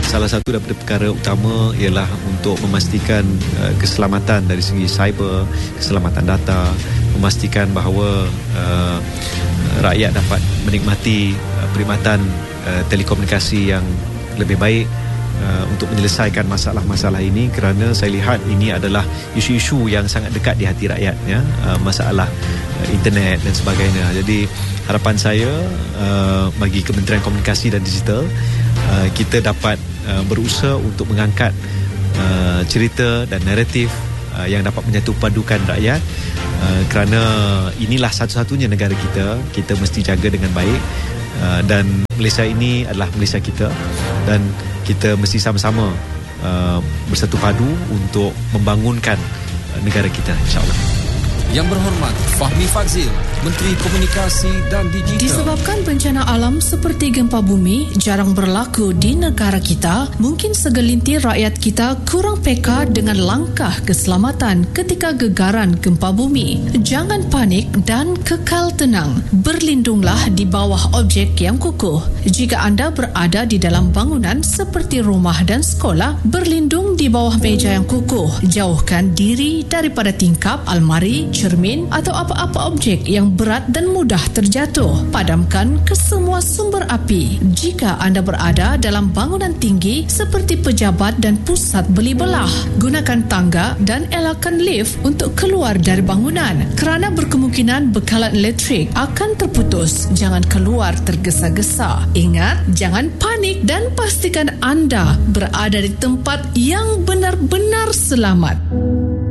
salah satu daripada perkara utama ialah untuk memastikan keselamatan dari segi cyber, keselamatan data, memastikan bahawa rakyat dapat menikmati perkhidmatan telekomunikasi yang lebih baik untuk menyelesaikan masalah-masalah ini, kerana saya lihat ini adalah isu-isu yang sangat dekat di hati rakyat, ya, masalah internet dan sebagainya. Jadi harapan saya bagi Kementerian Komunikasi dan Digital, kita dapat berusaha untuk mengangkat cerita dan naratif yang dapat menyatu padukan rakyat, kerana inilah satu-satunya negara kita mesti jaga dengan baik, dan Malaysia ini adalah Malaysia kita, dan kita mesti sama-sama bersatu padu untuk membangunkan negara kita, insya-Allah. Yang berhormat Fahmi Fadzil, Menteri Komunikasi dan Digital. Disebabkan bencana alam seperti gempa bumi jarang berlaku di negara kita, mungkin segelintir rakyat kita kurang peka dengan langkah keselamatan ketika gegaran gempa bumi. Jangan panik dan kekal tenang. Berlindunglah di bawah objek yang kukuh. Jika anda berada di dalam bangunan seperti rumah dan sekolah, berlindung di bawah meja yang kukuh. Jauhkan diri daripada tingkap, almari, cermin atau apa-apa objek yang berat dan mudah terjatuh. Padamkan kesemua sumber api. Jika anda berada dalam bangunan tinggi seperti pejabat dan pusat beli belah, gunakan tangga dan elakkan lift untuk keluar dari bangunan kerana berkemungkinan bekalan elektrik akan terputus. Jangan keluar tergesa-gesa. Ingat, jangan panik dan pastikan anda berada di tempat yang benar-benar selamat.